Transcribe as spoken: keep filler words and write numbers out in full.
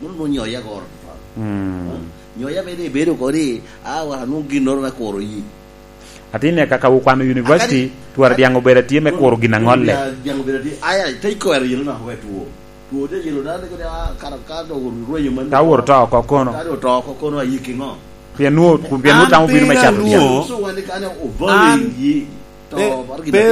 mun mo nyoya gor mm nyoya bede bedo kori awa nu ginor na koro yi atine kaka ukwano university tuar diango berati me koro ginangolle diango berati aya tay ko er yelo na wetu tuo de yelo na ko da karakado royo man ta wor to ko kono ta do to ko kono yiki ngo pianu ku pianu tamu bir me chat dia so wani kana o volley yi to